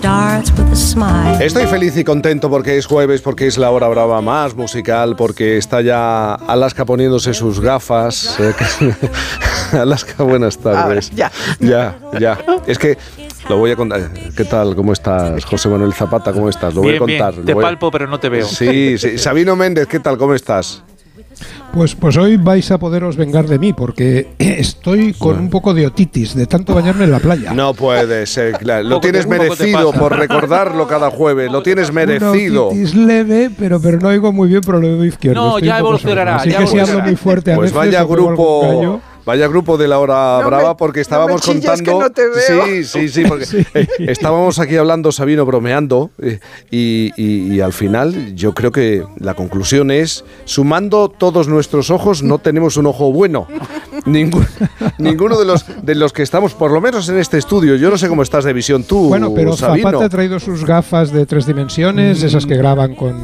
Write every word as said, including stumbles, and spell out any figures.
Estoy feliz y contento porque es jueves, porque es la hora brava más musical, porque está ya Alaska poniéndose sus gafas. Alaska, buenas tardes. Ahora, ya. Ya, ya. Es que lo voy a contar. ¿Qué tal? ¿Cómo estás, José Manuel Zapata? ¿Cómo estás? Lo voy Bien, a contar. bien. Te voy... palpo, pero no te veo. Sí, sí. Sabino Méndez, ¿qué tal? ¿Cómo estás? Pues, pues hoy vais a poderos vengar de mí porque estoy con un poco de otitis de tanto bañarme en la playa. No puede ser, claro. Lo Poco tienes te- poco te merecido pasa. por recordarlo cada jueves. Lo tienes merecido. Una otitis leve, pero, pero no oigo muy bien por el oído izquierdo. No, Estoy ya un poco evolucionará, sordo. Así ya que si hablo evolucionará. muy fuerte a Pues veces vaya o pego algún grupo, gallo. vaya grupo de la hora No brava me- porque no estábamos me chilles, contando. que no te veo. Sí, sí, sí, porque eh, estábamos aquí hablando, Sabino, bromeando eh, y, y- y al final yo creo que la conclusión es, sumando todos nuestros ojos, no tenemos un ojo bueno. Ningún- ninguno de los de los que estamos, por lo menos en este estudio. Yo no sé cómo estás de visión tú, Bueno, pero Sabino. Zapata ha traído sus gafas de tres dimensiones, esas que graban con